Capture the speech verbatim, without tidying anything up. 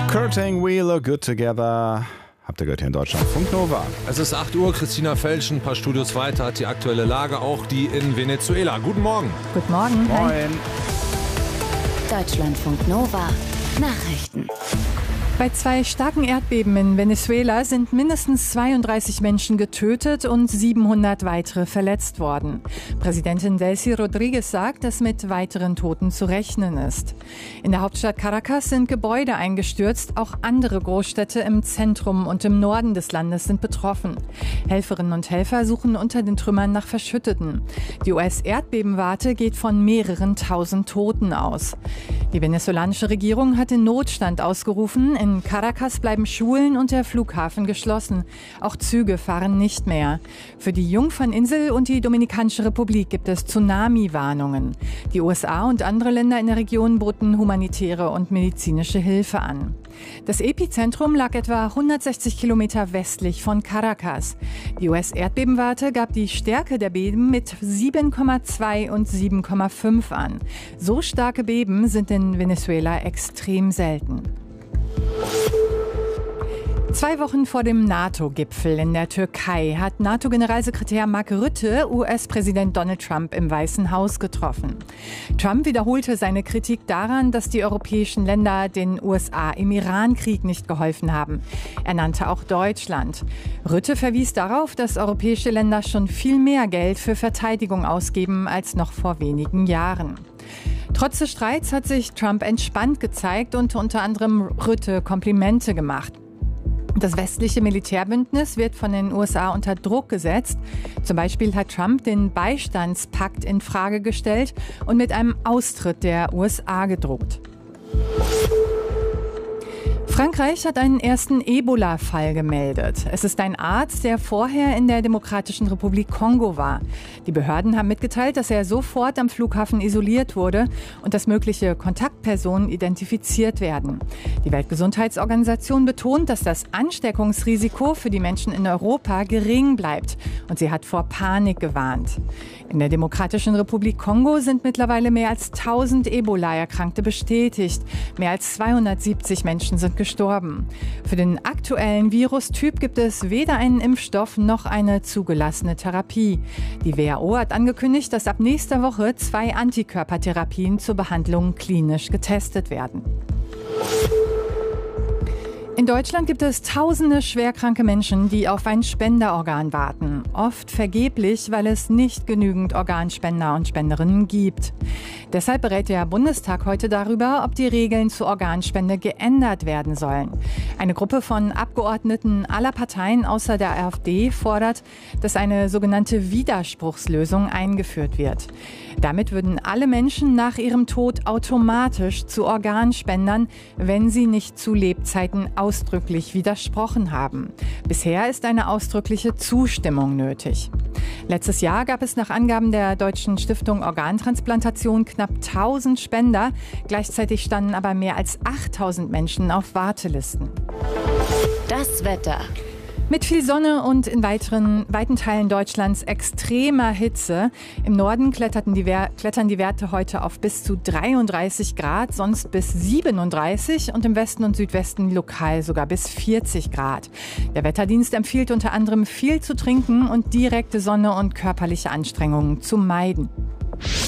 Curtain We Look Good Together. Habt ihr gehört hier in Deutschland? Funk Nova. Es ist acht Uhr, Christina Felsch, ein paar Studios weiter, hat die aktuelle Lage, auch die in Venezuela. Guten Morgen. Guten Morgen. Moin. Deutschlandfunk Nova. Nachrichten. Bei zwei starken Erdbeben in Venezuela sind mindestens zweiunddreißig Menschen getötet und siebenhundert weitere verletzt worden. Präsidentin Delcy Rodriguez sagt, dass mit weiteren Toten zu rechnen ist. In der Hauptstadt Caracas sind Gebäude eingestürzt. Auch andere Großstädte im Zentrum und im Norden des Landes sind betroffen. Helferinnen und Helfer suchen unter den Trümmern nach Verschütteten. Die U S-Erdbebenwarte geht von mehreren tausend Toten aus. Die venezolanische Regierung hat den Notstand ausgerufen. In Caracas bleiben Schulen und der Flughafen geschlossen. Auch Züge fahren nicht mehr. Für die Jungferninsel und die Dominikanische Republik gibt es Tsunami-Warnungen. Die U S A und andere Länder in der Region boten humanitäre und medizinische Hilfe an. Das Epizentrum lag etwa hundertsechzig Kilometer westlich von Caracas. Die U S-Erdbebenwarte gab die Stärke der Beben mit sieben Komma zwei und sieben Komma fünf an. So starke Beben sind in Venezuela extrem selten. Zwei Wochen vor dem NATO-Gipfel in der Türkei hat NATO-Generalsekretär Mark Rutte U S-Präsident Donald Trump im Weißen Haus getroffen. Trump wiederholte seine Kritik daran, dass die europäischen Länder den U S A im Iran-Krieg nicht geholfen haben. Er nannte auch Deutschland. Rutte verwies darauf, dass europäische Länder schon viel mehr Geld für Verteidigung ausgeben als noch vor wenigen Jahren. Trotz des Streits hat sich Trump entspannt gezeigt und unter anderem Rutte Komplimente gemacht. Das westliche Militärbündnis wird von den U S A unter Druck gesetzt. Zum Beispiel hat Trump den Beistandspakt in Frage gestellt und mit einem Austritt der U S A gedroht. Frankreich hat einen ersten Ebola-Fall gemeldet. Es ist ein Arzt, der vorher in der Demokratischen Republik Kongo war. Die Behörden haben mitgeteilt, dass er sofort am Flughafen isoliert wurde und dass mögliche Kontaktpersonen identifiziert werden. Die Weltgesundheitsorganisation betont, dass das Ansteckungsrisiko für die Menschen in Europa gering bleibt und sie hat vor Panik gewarnt. In der Demokratischen Republik Kongo sind mittlerweile mehr als tausend Ebola-Erkrankte bestätigt. Mehr als zweihundertsiebzig Menschen sind gestorben. Für den aktuellen Virustyp gibt es weder einen Impfstoff noch eine zugelassene Therapie. Die W H O hat angekündigt, dass ab nächster Woche zwei Antikörpertherapien zur Behandlung klinisch getestet werden. In Deutschland gibt es tausende schwerkranke Menschen, die auf ein Spenderorgan warten. Oft vergeblich, weil es nicht genügend Organspender und Spenderinnen gibt. Deshalb berät der Bundestag heute darüber, ob die Regeln zur Organspende geändert werden sollen. Eine Gruppe von Abgeordneten aller Parteien außer der AfD fordert, dass eine sogenannte Widerspruchslösung eingeführt wird. Damit würden alle Menschen nach ihrem Tod automatisch zu Organspendern, wenn sie nicht zu Lebzeiten ausdrücklich widersprochen haben. Bisher ist eine ausdrückliche Zustimmung nötig. Letztes Jahr gab es nach Angaben der Deutschen Stiftung Organtransplantation knapp tausend Spender. Gleichzeitig standen aber mehr als achttausend Menschen auf Wartelisten. Das Wetter. Mit viel Sonne und in weiteren, weiten Teilen Deutschlands extremer Hitze. Im Norden kletterten die, klettern die Werte heute auf bis zu dreiunddreißig Grad, sonst bis siebenunddreißig und im Westen und Südwesten lokal sogar bis vierzig Grad. Der Wetterdienst empfiehlt unter anderem viel zu trinken und direkte Sonne und körperliche Anstrengungen zu meiden.